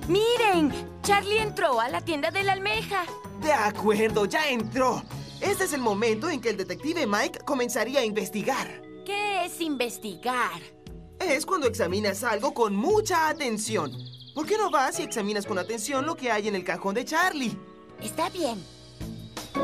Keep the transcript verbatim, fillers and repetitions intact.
¡Miren! Charlie entró a la tienda de la almeja. De acuerdo, ya entró. Este es el momento en que el detective Mike comenzaría a investigar. ¿Qué es investigar? Es cuando examinas algo con mucha atención. ¿Por qué no vas y examinas con atención lo que hay en el cajón de Charlie? Está bien.